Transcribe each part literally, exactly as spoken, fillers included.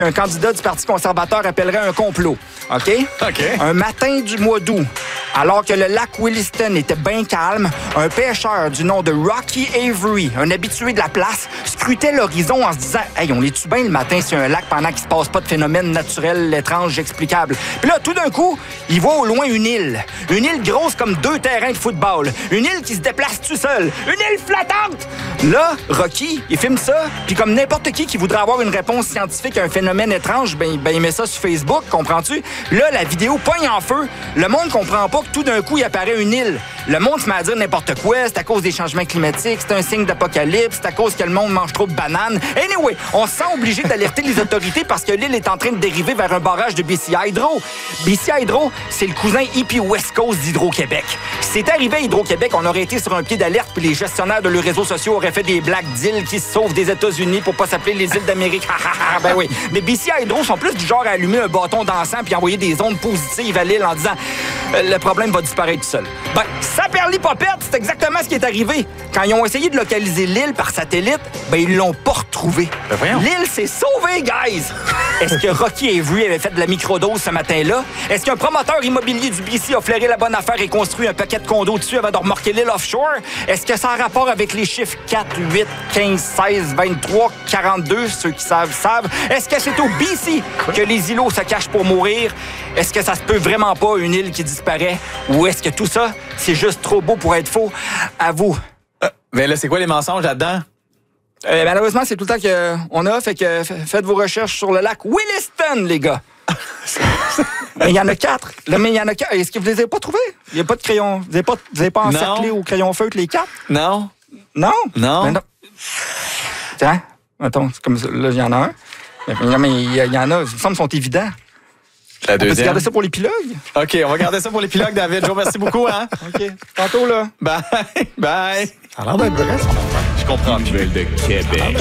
Un candidat du Parti conservateur appellerait un complot. OK? OK. Un matin du mois d'août, alors que le lac Williston était bien calme, un pêcheur du nom de Rocky Avery, un habitué de la place, scrutait l'horizon en se disant « Hey, on est-tu bien le matin sur un lac pendant qu'il se passe pas de phénomène naturel étrange explicable? » Puis là, tout d'un coup, il voit au loin une île. Une île grosse comme deux terrains de football. Une île qui se déplace tout seul. Une île flottante! Là, Rocky, il filme ça, puis comme n'importe qui qui voudrait avoir une réponse scientifique à un phénomène étrange, ben, ben il met ça sur Facebook, comprends-tu? Là, la vidéo pogne en feu. Le monde comprend pas que tout d'un coup, il apparaît une île. Le monde se met à dire n'importe quoi, c'est à cause des changements climatiques, c'est un signe d'apocalypse, c'est à cause que le monde mange trop de bananes. Anyway, on se sent obligé d'alerter les autorités parce que l'île est en train de dériver vers un barrage de B C Hydro. B C Hydro, c'est le cousin hippie West Coast d'Hydro-Québec. Si c'était arrivé à Hydro-Québec, on aurait été sur un pied d'alerte puis les gestionnaires de leurs réseaux sociaux auraient fait des blagues d'îles qui se sauvent des États-Unis pour pas s'appeler les îles d'Amérique. Ben oui. Mais B C Hydro sont plus du genre à allumer un bâton d'encens puis envoyer des ondes positives à l'île en disant euh, le problème va disparaître tout seul. Ben, ça perd l'hypopète, c'est exactement ce qui est arrivé. Quand ils ont essayé de localiser l'île par satellite, ben ils l'ont pas retrouvée. Ben l'île s'est sauvée, guys! Est-ce que Rocky Avery avait fait de la microdose ce matin-là? Est-ce qu'un promoteur immobilier du B C a flairé la bonne affaire et construit un paquet de condos dessus avant de remorquer l'île offshore? Est-ce que ça a rapport avec les chiffres quatre, huit, quinze, seize, vingt-trois, quarante-deux? Ceux qui savent, savent. Est-ce que c'est au B C que les îlots se cachent pour mourir? Est-ce que ça se peut vraiment pas, une île qui disparaît? Ou est-ce que tout ça, c'est juste trop beau pour être faux? À vous. Euh, mais là, c'est quoi les mensonges là-dedans? Euh, malheureusement, c'est tout le temps qu'on a, fait que faites vos recherches sur le lac Williston, les gars. Mais il y en a quatre. Là, mais il y en a quatre. Est-ce que vous les avez pas trouvés? Il n'y a pas de crayon. Vous n'avez pas, vous avez pas encerclé Non. au crayon feutre les quatre? Non. Non? Non. Mais non. Tiens, attends, c'est comme ça. Là, il y en a un. Mais, mais il y, y en a, il me semble, sont évidents. La On peut deuxième. garder ça pour l'épilogue? OK, on va garder ça pour l'épilogue, David. Joe, merci beaucoup, hein? OK. Tantôt, là. Bye. Bye. Ça a l'air d'être vrai, son affaire. Je comprends. Nouvelle de Québec.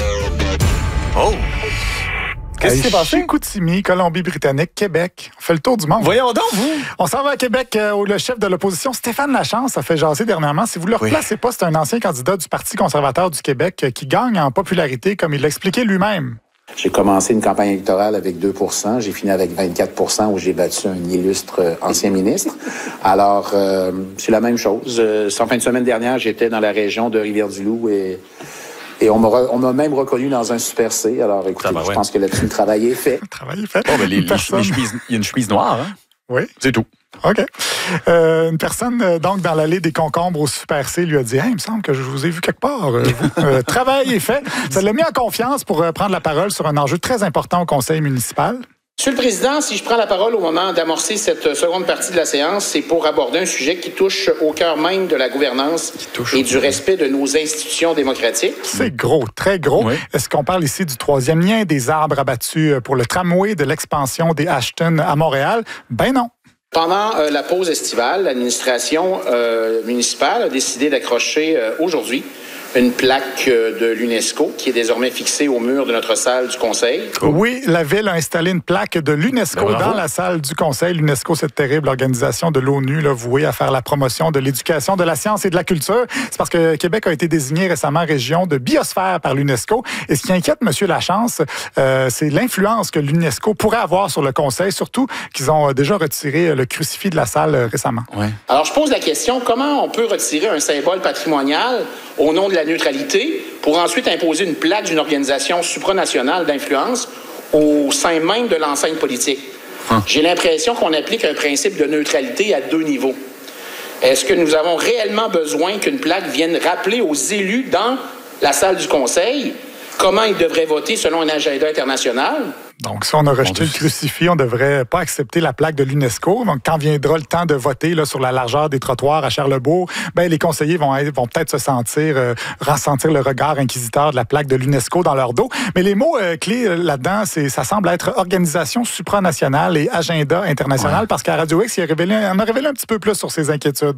Oh! Qu'est-ce qui s'est passé? Chicoutimi, Colombie-Britannique, Québec. On fait le tour du monde. Voyons donc, vous! On s'en va à Québec euh, où le chef de l'opposition, Stéphane Lachance, a fait jaser dernièrement. Si vous ne le replacez pas, c'est un ancien candidat du Parti conservateur du Québec euh, qui gagne en popularité, comme il l'a expliqué lui-même. J'ai commencé une campagne électorale avec deux pour cent. J'ai fini avec vingt-quatre pour cent où j'ai battu un illustre euh, ancien ministre. Alors, euh, c'est la même chose. Euh, en fin de semaine dernière, j'étais dans la région de Rivière-du-Loup et, et on m'a re- on m'a même reconnu dans un Super C. Alors, écoutez, Ah ben ouais. je pense que là-dessus, le travail est fait. Le travail est fait. Oh, ben, les, Une les, personne- les chemises, il y a une chemise noire, hein? Oui, C'est tout. OK. Euh, une personne, euh, donc, dans l'allée des concombres au Super C lui a dit « Hey, il me semble que je vous ai vu quelque part. Euh, vous. Euh, travail est fait. » Ça l'a mis en confiance pour euh, prendre la parole sur un enjeu très important au conseil municipal. Monsieur le Président, si je prends la parole au moment d'amorcer cette seconde partie de la séance, c'est pour aborder un sujet qui touche au cœur même de la gouvernance et du respect de nos institutions démocratiques. C'est gros, très gros. Oui. Est-ce qu'on parle ici du troisième lien, des arbres abattus pour le tramway, de l'expansion des Ashton à Montréal? Ben non. Pendant euh, la pause estivale, l'administration euh, municipale a décidé d'accrocher euh, aujourd'hui une plaque euh, de l'UNESCO qui est désormais fixée au mur de notre salle du Conseil. Oui, la Ville a installé une plaque de l'UNESCO Ben, bravo. dans la salle du Conseil. L'UNESCO, cette terrible organisation de l'ONU là, vouée à faire la promotion de l'éducation, de la science et de la culture. C'est parce que Québec a été désigné récemment région de biosphère par l'UNESCO. Et ce qui inquiète M. Lachance, euh, c'est l'influence que l'UNESCO pourrait avoir sur le Conseil, surtout qu'ils ont euh, déjà retiré le crucifix de la salle euh, récemment. Ouais. Alors, je pose la question, comment on peut retirer un symbole patrimonial au nom de la neutralité pour ensuite imposer une plaque d'une organisation supranationale d'influence au sein même de l'enceinte politique? Hum. J'ai l'impression qu'on applique un principe de neutralité à deux niveaux. Est-ce que nous avons réellement besoin qu'une plaque vienne rappeler aux élus dans la salle du Conseil comment ils devraient voter selon un agenda international? Donc, si on a rejeté Dieu. le crucifix, on ne devrait pas accepter la plaque de l'UNESCO. Donc, quand viendra le temps de voter là, sur la largeur des trottoirs à Charlebourg, ben, les conseillers vont, être, vont peut-être se sentir, euh, ressentir le regard inquisiteur de la plaque de l'UNESCO dans leur dos. Mais les mots euh, clés euh, là-dedans, c'est, ça semble être organisation supranationale et agenda international, ouais. Parce qu'à Radio X, il a révélé, on a révélé un petit peu plus sur ses inquiétudes.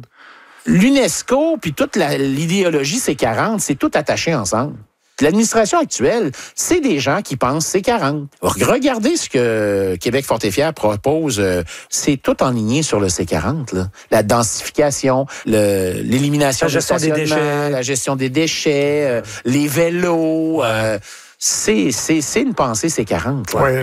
L'UNESCO, puis toute la, l'idéologie C quarante, c'est tout attaché ensemble. L'administration actuelle, c'est des gens qui pensent C quarante. Regardez ce que Québec Fort et Fier propose. C'est tout enligné sur le C quarante. Là. La densification, le, l'élimination la gestion des déchets, la gestion des déchets, euh, les vélos. Euh, c'est, c'est, c'est une pensée C quarante. Là. Ouais.